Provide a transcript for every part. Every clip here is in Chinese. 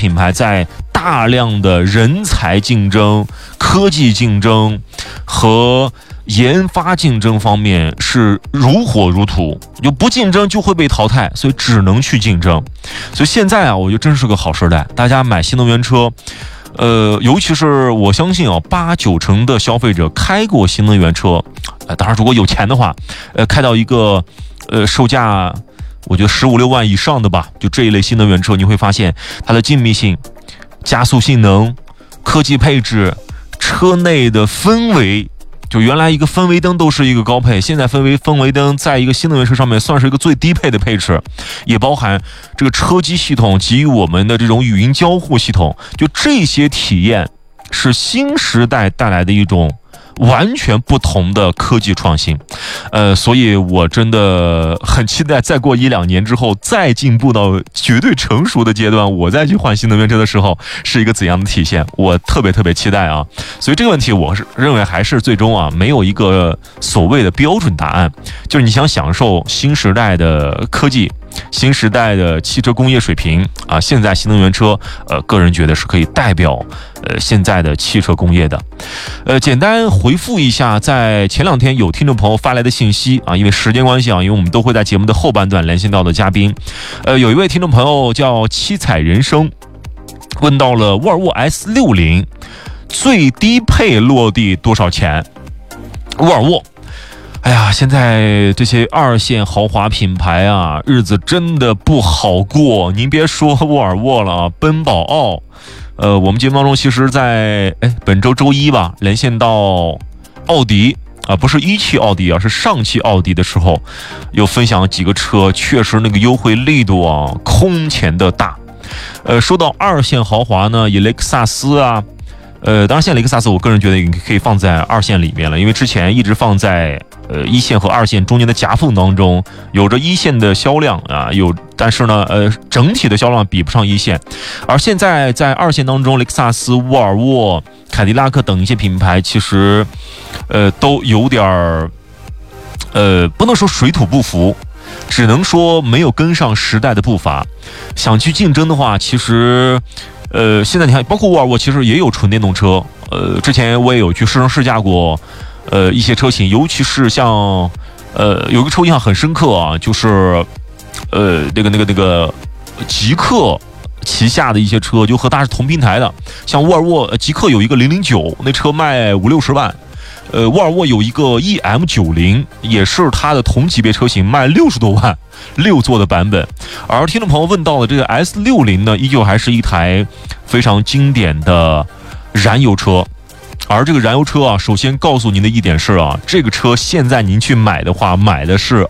品牌在大量的人才竞争、科技竞争和研发竞争方面是如火如荼，就不竞争就会被淘汰，所以只能去竞争。所以现在啊，我觉得真是个好时代，大家买新能源车。尤其是我相信啊，8、9成的消费者开过新能源车，当然如果有钱的话，开到一个售价我觉得15、16万以上的吧，就这一类新能源车，你会发现它的静谧性、加速性能、科技配置、车内的氛围。就原来一个氛围灯都是一个高配，现在氛围灯在一个新能源车上面算是一个最低配的配置，也包含这个车机系统给予我们的这种语音交互系统，就这些体验是新时代带来的一种完全不同的科技创新。所以我真的很期待再过1、2年之后再进步到绝对成熟的阶段，我再去换新能源车的时候是一个怎样的体现，我特别期待啊。所以这个问题我是认为还是最终啊没有一个所谓的标准答案，就是你想享受新时代的科技、新时代的汽车工业水平啊，现在新能源车个人觉得是可以代表现在的汽车工业的。简单回复一下在前2天有听众朋友发来的信息啊，因为时间关系啊，因为我们都会在节目的后半段连线到的嘉宾。有一位听众朋友叫七彩人生，问到了沃尔沃 S60 最低配落地多少钱？沃尔沃，哎呀，现在这些2线豪华品牌啊，日子真的不好过。您别说沃尔沃了啊，奔宝奥，我们节目当中其实在本周周一吧，连线到奥迪啊，不是一汽奥迪啊，是上汽奥迪的时候，有分享几个车，确实那个优惠力度啊，空前的大。说到2线豪华呢，以雷克萨斯啊。当然，现在雷克萨斯我个人觉得也可以放在2线里面了，因为之前一直放在1线和2线中间的夹缝当中，有着1线的销量啊，但是呢，整体的销量比不上1线，而现在在2线当中，雷克萨斯、沃尔沃、凯迪拉克等一些品牌，其实都有点不能说水土不服，只能说没有跟上时代的步伐。想去竞争的话，其实。现在你看，包括沃尔沃其实也有纯电动车。之前我也有去试乘试驾过，一些车型，尤其是像，有一个车印象很深刻啊，就是，那个极氪旗下的一些车，就和它是同平台的。像沃尔沃极氪有一个009，那车卖50、60万。沃尔沃有一个 EM90， 也是它的同级别车型，卖60多万，6座的版本。而听众朋友问到的这个 S60 呢，依旧还是一台非常经典的燃油车。而这个燃油车啊，首先告诉您的一点是啊，这个车现在您去买的话，买的是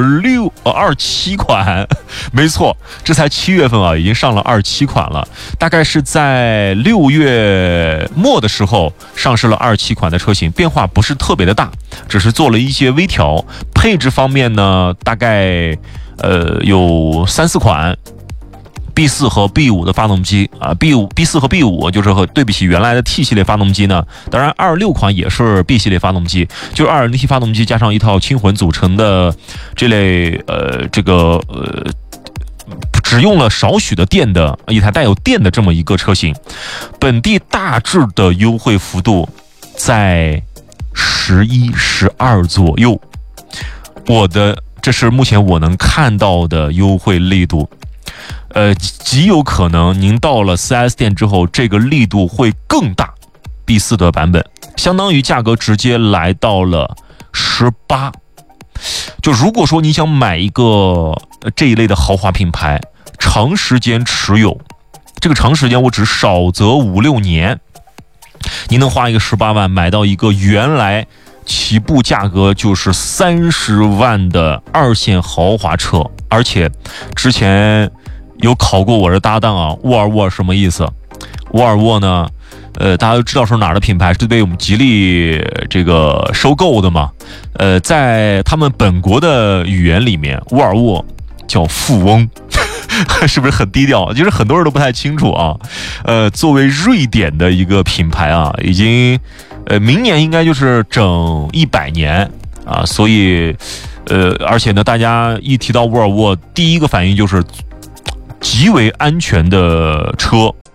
27款，没错，这才7月份啊，已经上了27款了，大概是在6月末的时候上市了27款的车型，变化不是特别的大，只是做了一些微调。配置方面呢，大概有3、4款。B4 和 B5 的发动机啊 ，B4 和 B5 就是和对比起原来的 T 系列发动机呢，当然26款也是 B 系列发动机，就是 2.0T 发动机加上一套轻混组成的这类只用了少许的电的一台带有电的这么一个车型，本地大致的优惠幅度在11、12左右，这是目前我能看到的优惠力度。极有可能您到了 4S 店之后，这个力度会更大。B4 的版本相当于价格直接来到了18。就如果说你想买一个这一类的豪华品牌，长时间持有，这个长时间我只少则5、6年，您能花一个18万买到一个原来起步价格就是30万的2线豪华车，而且之前有考过我的搭档啊，沃尔沃什么意思？沃尔沃呢，大家都知道是哪儿的品牌，是被我们吉利这个收购的嘛。在他们本国的语言里面，沃尔沃叫富翁，是不是很低调？其实很多人都不太清楚啊。作为瑞典的一个品牌啊，已经明年应该就是整100年啊，所以而且呢，大家一提到沃尔沃，第一个反应就是极为安全的车。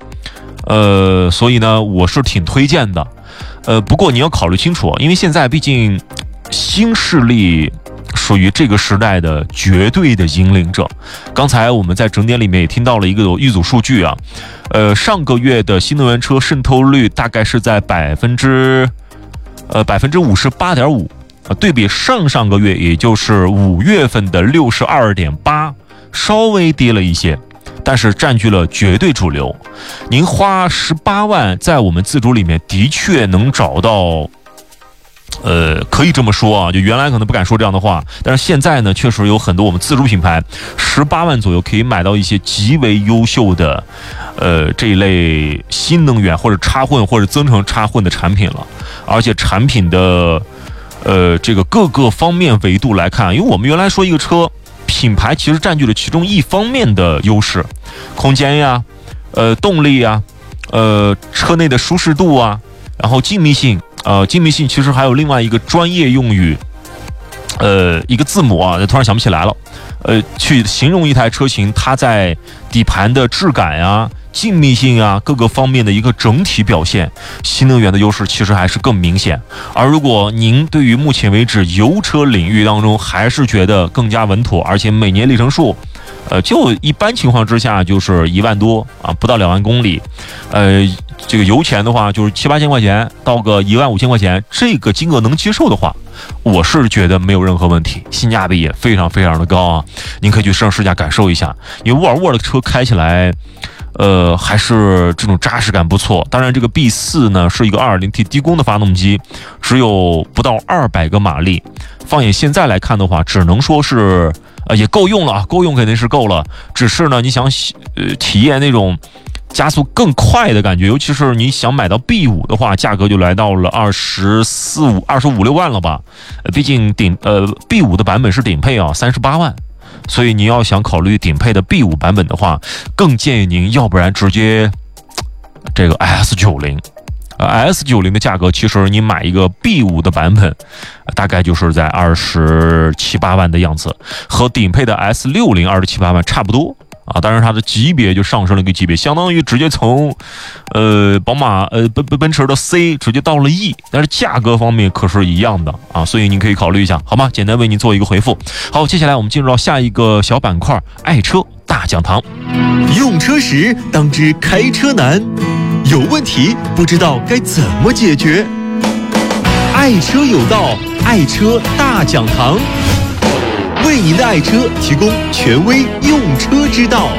所以呢，我是挺推荐的。不过你要考虑清楚，因为现在毕竟新势力属于这个时代的绝对的引领者。刚才我们在整点里面也听到了一组数据啊，上个月的新能源车渗透率大概是在58.5%，对比上个月，也就是5月份的62.8%，稍微低了一些。但是占据了绝对主流。您花18万在我们自主里面的确能找到，可以这么说啊，就原来可能不敢说这样的话，但是现在呢，确实有很多我们自主品牌18万左右可以买到一些极为优秀的，这一类新能源或者插混或者增程插混的产品了，而且产品的，这个各个方面维度来看，因为我们原来说一个车。品牌其实占据了其中一方面的优势，空间呀，动力呀，车内的舒适度啊，然后静谧性，静谧性其实还有另外一个专业用语，一个字母啊，突然想不起来了，去形容一台车型它在底盘的质感呀、静谧性啊各个方面的一个整体表现，新能源的优势其实还是更明显。而如果您对于目前为止油车领域当中还是觉得更加稳妥，而且每年里程数，就一般情况之下就是1万多啊，不到2万公里，这个油钱的话就是7、8千块钱到个1万5千块钱，这个金额能接受的话，我是觉得没有任何问题，性价比也非常非常的高啊。您可以去试驾感受一下，因为沃尔沃的车开起来。还是这种扎实感不错。当然，这个 B4 呢是一个 2.0T 低功的发动机，只有不到200个马力。放眼现在来看的话，只能说是也够用了啊，够用肯定是够了。只是呢，你想体验那种加速更快的感觉，尤其是你想买到 B5 的话，价格就来到了25、6万了吧？毕竟B5 的版本是顶配啊，38万。所以你要想考虑顶配的 B5 版本的话，更建议您要不然直接这个 S90，S90 的价格其实你买一个 B5 的版本，大概就是在27、8万的样子，和顶配的 S60 27、8万差不多啊。当然它的级别就上升了一个级别，相当于直接从宝马奔驰的 C 直接到了 E， 但是价格方面可是一样的啊，所以您可以考虑一下，好吗？简单为您做一个回复。好，接下来我们进入到下一个小板块，爱车大讲堂。 用车时当知开车难，有问题不知道该怎么解决。爱车有道，爱车大讲堂，为您的爱车提供权威用车之道。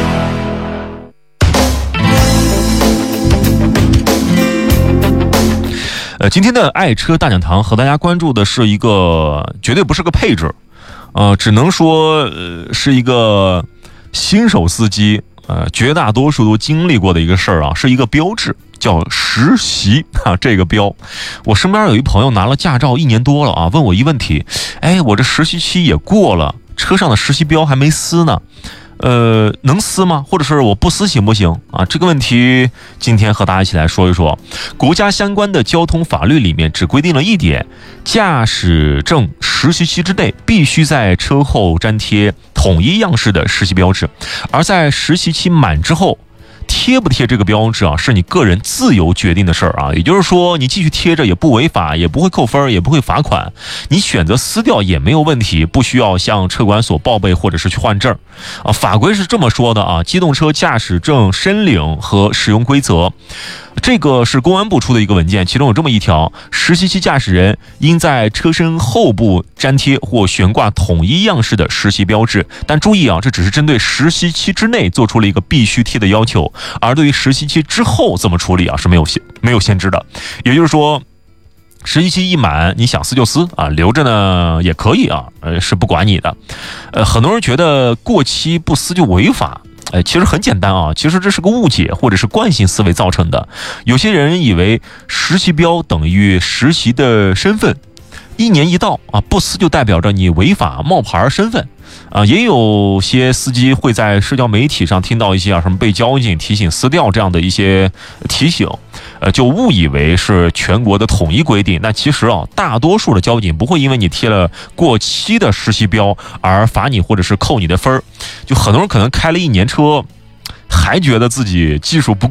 今天的爱车大讲堂和大家关注的是一个绝对不是个配置，只能说是一个新手司机绝大多数都经历过的一个事儿啊，是一个标志，叫实习啊。这个标，我身边有一朋友拿了驾照1年多了啊，问我一问题，我这实习期也过了，车上的实习标还没撕呢。能撕吗？或者是我不撕行不行啊？这个问题今天和大家一起来说一说。国家相关的交通法律里面只规定了一点，驾驶证实习期之内必须在车后粘贴统一样式的实习标志，而在实习期满之后，贴不贴这个标志啊，是你个人自由决定的事儿啊。也就是说，你继续贴着也不违法，也不会扣分，也不会罚款。你选择撕掉也没有问题，不需要向车管所报备或者是去换证啊。法规是这么说的啊，机动车驾驶证申领和使用规则。这个是公安部出的一个文件，其中有这么一条：实习期驾驶人应在车身后部粘贴或悬挂统一样式的实习标志。但注意啊，这只是针对实习期之内做出了一个必须贴的要求，而对于实习期之后怎么处理啊，是没有限制的。也就是说，实习期一满，你想撕就撕啊，留着呢也可以啊，是不管你的。很多人觉得过期不撕就违法。其实很简单啊，其实这是个误解或者是惯性思维造成的。有些人以为实习标等于实习的身份，1年一到啊，不撕就代表着你违法冒牌身份啊。也有些司机会在社交媒体上听到一些什么被交警提醒撕掉这样的一些提醒，就误以为是全国的统一规定。那其实啊，大多数的交警不会因为你贴了过期的实习标而罚你或者是扣你的分儿。就很多人可能开了1年车，还觉得自己技术不